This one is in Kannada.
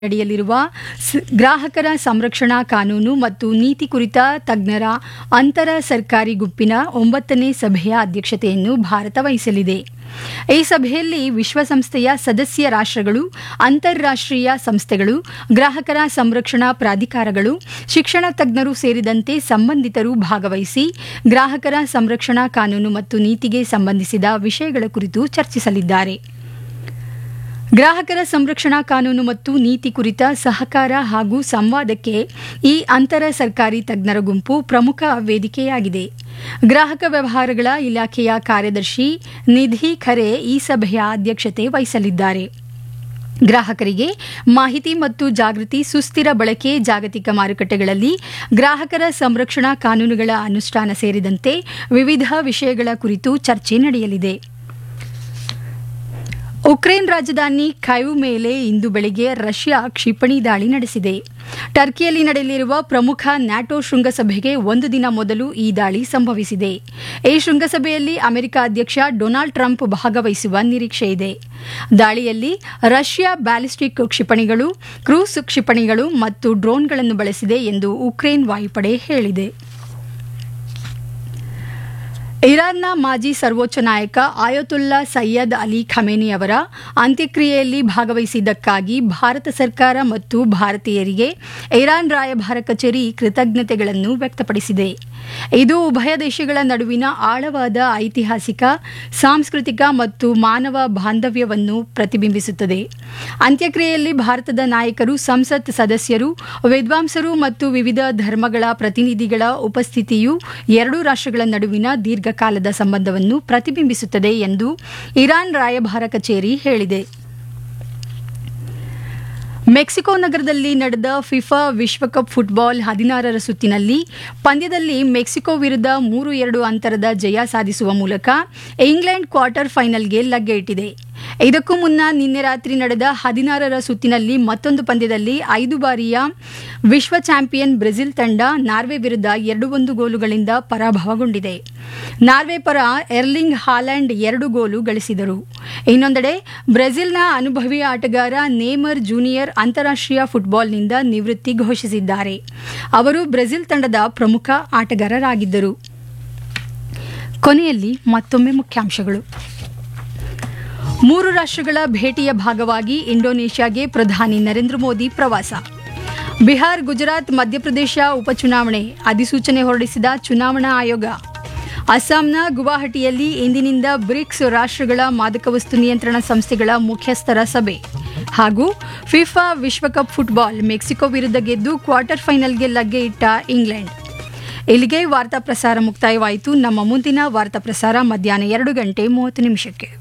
ನಡೆಯಲಿರುವ ಗ್ರಾಹಕರ ಸಂರಕ್ಷಣಾ ಕಾನೂನು ಮತ್ತು ನೀತಿ ಕುರಿತ ತಜ್ಞರ ಅಂತರ ಸರ್ಕಾರಿ ಗುಂಪಿನ 9ನೇ ಸಭೆಯ ಅಧ್ಯಕ್ಷತೆಯನ್ನು ಭಾರತ ವಹಿಸಲಿದೆ. ಈ ಸಭೆಯಲ್ಲಿ ವಿಶ್ವಸಂಸ್ಥೆಯ ಸದಸ್ಯ ರಾಷ್ಟ್ರಗಳು, ಅಂತಾರಾಷ್ಟ್ರೀಯ ಸಂಸ್ಥೆಗಳು, ಗ್ರಾಹಕರ ಸಂರಕ್ಷಣಾ ಪ್ರಾಧಿಕಾರಗಳು, ಶಿಕ್ಷಣ ತಜ್ಞರು ಸೇರಿದಂತೆ ಸಂಬಂಧಿತರು ಭಾಗವಹಿಸಿ ಗ್ರಾಹಕರ ಸಂರಕ್ಷಣಾ ಕಾನೂನು ಮತ್ತು ನೀತಿಗೆ ಸಂಬಂಧಿಸಿದ ವಿಷಯಗಳ ಕುರಿತು ಚರ್ಚಿಸಲಿದ್ದಾರೆ. ಗ್ರಾಹಕರ ಸಂರಕ್ಷಣಾ ಕಾನೂನು ಮತ್ತು ನೀತಿ ಕುರಿತ ಸಹಕಾರ ಹಾಗೂ ಸಂವಾದಕ್ಕೆ ಈ ಅಂತರ ಸರ್ಕಾರಿ ತಜ್ಞರ ಗುಂಪು ಪ್ರಮುಖ ವೇದಿಕೆಯಾಗಿದೆ. ಗ್ರಾಹಕ ವ್ಯವಹಾರಗಳ ಇಲಾಖೆಯ ಕಾರ್ಯದರ್ಶಿ ನಿಧಿ ಖರೆ ಈ ಸಭೆಯ ಅಧ್ಯಕ್ಷತೆ ವಹಿಸಲಿದ್ದಾರೆ. ಗ್ರಾಹಕರಿಗೆ ಮಾಹಿತಿ ಮತ್ತು ಜಾಗೃತಿ, ಸುಸ್ಥಿರ ಬಳಕೆ, ಜಾಗತಿಕ ಮಾರುಕಟ್ಟೆಗಳಲ್ಲಿ ಗ್ರಾಹಕರ ಸಂರಕ್ಷಣಾ ಕಾನೂನುಗಳ ಅನುಷ್ಠಾನ ಸೇರಿದಂತೆ ವಿವಿಧ ವಿಷಯಗಳ ಕುರಿತು ಚರ್ಚೆ ನಡೆಯಲಿದೆ. ಉಕ್ರೇನ್ ರಾಜಧಾನಿ ಕೈವ್ ಮೇಲೆ ಇಂದು ಬೆಳಗ್ಗೆ ರಷ್ಯಾ ಕ್ಷಿಪಣಿ ದಾಳಿ ನಡೆಸಿದೆ. ಟರ್ಕಿಯಲ್ಲಿ ನಡೆಯಲಿರುವ ಪ್ರಮುಖ ನ್ಯಾಟೋ ಶೃಂಗಸಭೆಗೆ ಒಂದು ದಿನ ಮೊದಲು ಈ ದಾಳಿ ಸಂಭವಿಸಿದೆ. ಈ ಶೃಂಗಸಭೆಯಲ್ಲಿ ಅಮೆರಿಕ ಅಧ್ಯಕ್ಷ ಡೊನಾಲ್ಡ್ ಟ್ರಂಪ್ ಭಾಗವಹಿಸುವ ನಿರೀಕ್ಷೆ ಇದೆ. ದಾಳಿಯಲ್ಲಿ ರಷ್ಯಾ ಬ್ಯಾಲಿಸ್ಟಿಕ್ ಕ್ಷಿಪಣಿಗಳು, ಕ್ರೂಸ್ ಕ್ಷಿಪಣಿಗಳು ಮತ್ತು ಡ್ರೋನ್ಗಳನ್ನು ಬಳಸಿದೆ ಎಂದು ಉಕ್ರೇನ್ ವಾಯುಪಡೆ ಹೇಳಿದೆ. ಇರಾನ್ನ ಮಾಜಿ ಸರ್ವೋಚ್ಚ ನಾಯಕ ಆಯತುಲ್ಲಾ ಸೈಯದ್ ಅಲಿ ಖಮೇನಿ ಅವರ ಅಂತ್ಯಕ್ರಿಯೆಯಲ್ಲಿ ಭಾಗವಹಿಸಿದ್ದಕ್ಕಾಗಿ ಭಾರತ ಸರ್ಕಾರ ಮತ್ತು ಭಾರತೀಯರಿಗೆ ಇರಾನ್ ರಾಯಭಾರ ಕಚೇರಿ ಕೃತಜ್ಞತೆಗಳನ್ನು ವ್ಯಕ್ತಪಡಿಸಿದೆ. ಇದು ಉಭಯ ದೇಶಗಳ ನಡುವಿನ ಆಳವಾದ ಐತಿಹಾಸಿಕ, ಸಾಂಸ್ಕೃತಿಕ ಮತ್ತು ಮಾನವ ಬಾಂಧವ್ಯವನ್ನು ಪ್ರತಿಬಿಂಬಿಸುತ್ತದೆ. ಅಂತ್ಯಕ್ರಿಯೆಯಲ್ಲಿ ಭಾರತದ ನಾಯಕರು, ಸಂಸತ್ ಸದಸ್ಯರು, ವಿದ್ವಾಂಸರು ಮತ್ತು ವಿವಿಧ ಧರ್ಮಗಳ ಪ್ರತಿನಿಧಿಗಳ ಉಪಸ್ಥಿತಿಯು ಎರಡೂ ರಾಷ್ಟ್ರಗಳ ನಡುವಿನ ದೀರ್ಘಕಾಲದ ಸಂಬಂಧವನ್ನು ಪ್ರತಿಬಿಂಬಿಸುತ್ತದೆ ಎಂದು ಇರಾನ್ ರಾಯಭಾರ ಕಚೇರಿ ಹೇಳಿದೆ. ಮೆಕ್ಸಿಕೋ ನಗರದಲ್ಲಿ ನಡೆದ ಫಿಫಾ ವಿಶ್ವಕಪ್ ಫುಟ್ಬಾಲ್ 16ರ ಸುತ್ತಿನಲ್ಲಿ ಪಂದ್ಯದಲ್ಲಿ ಮೆಕ್ಸಿಕೋ ವಿರುದ್ಧ 3-2 ಅಂತರದ ಜಯ ಸಾಧಿಸುವ ಮೂಲಕ ಇಂಗ್ಲೆಂಡ್ ಕ್ವಾರ್ಟರ್ ಫೈನಲ್ಗೆ ಲಗ್ಗೆ ಇಟ್ಟಿದೆ. ಇದಕ್ಕೂ ಮುನ್ನ ನಿನ್ನೆ ರಾತ್ರಿ ನಡೆದ 16ರ ಸುತ್ತಿನಲ್ಲಿ ಮತ್ತೊಂದು ಪಂದ್ಯದಲ್ಲಿ 5 ಬಾರಿಯ ವಿಶ್ವ ಚಾಂಪಿಯನ್ ಬ್ರೆಜಿಲ್ ತಂಡ ನಾರ್ವೆ ವಿರುದ್ಧ 2-1 ಗೋಲುಗಳಿಂದ ಪರಾಭವಗೊಂಡಿದೆ. ನಾರ್ವೆ ಪರ ಎರ್ಲಿಂಗ್ ಹಾಲೆಂಡ್ 2 ಗೋಲು ಗಳಿಸಿದರು. ಇನ್ನೊಂದೆಡೆ ಬ್ರೆಜಿಲ್ನ ಅನುಭವಿ ಆಟಗಾರ ನೇಮರ್ ಜೂನಿಯರ್ ಅಂತಾರಾಷ್ಟ್ರೀಯ ಫುಟ್ಬಾಲ್ನಿಂದ ನಿವೃತ್ತಿ ಘೋಷಿಸಿದ್ದಾರೆ. ಅವರು ಬ್ರೆಜಿಲ್ ತಂಡದ ಪ್ರಮುಖ ಆಟಗಾರರಾಗಿದ್ದರು. ಕೊನೆಯಲ್ಲಿ ಮತ್ತೊಮ್ಮೆ ಮುಖ್ಯಾಂಶಗಳು. 3 ರಾಷ್ಟ್ರಗಳ ಭೇಟಿಯ ಭಾಗವಾಗಿ ಇಂಡೋನೇಷ್ಯಾಗೆ ಪ್ರಧಾನಿ ನರೇಂದ್ರ ಮೋದಿ ಪ್ರವಾಸ. ಬಿಹಾರ್, ಗುಜರಾತ್, ಮಧ್ಯಪ್ರದೇಶ ಉಪಚುನಾವಣೆ ಅಧಿಸೂಚನೆ ಹೊರಡಿಸಿದ ಚುನಾವಣಾ ಆಯೋಗ. ಅಸ್ಸಾಂನ ಗುವಾಹಟಿಯಲ್ಲಿ ಇಂದಿನಿಂದ ಬ್ರಿಕ್ಸ್ ರಾಷ್ಟ್ರಗಳ ಮಾದಕ ವಸ್ತು ನಿಯಂತ್ರಣ ಸಂಸ್ಥೆಗಳ ಮುಖ್ಯಸ್ಥರ ಸಭೆ. ಹಾಗೂ ಫಿಫಾ ವಿಶ್ವಕಪ್ ಫುಟ್ಬಾಲ್ ಮೆಕ್ಸಿಕೋ ವಿರುದ್ಧ ಗೆದ್ದು ಕ್ವಾರ್ಟರ್ ಫೈನಲ್ಗೆ ಲಗ್ಗೆ ಇಟ್ಟ ಇಂಗ್ಲೆಂಡ್. ಇಲ್ಲಿಗೆ ವಾರ್ತಾ ಪ್ರಸಾರ ಮುಕ್ತಾಯವಾಯಿತು. ನಮ್ಮ ಮುಂದಿನ ವಾರ್ತಾ ಪ್ರಸಾರ ಮಧ್ಯಾಹ್ನ 2 ಗಂಟೆ 30 ನಿಮಿಷಕ್ಕೆ.